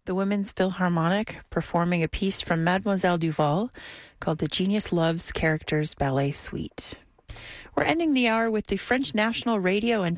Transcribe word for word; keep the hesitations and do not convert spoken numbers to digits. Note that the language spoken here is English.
the Women's Philharmonic, performing a piece from Mademoiselle Duval called The Genius Loves Characters Ballet Suite. We're ending the hour with the French National Radio and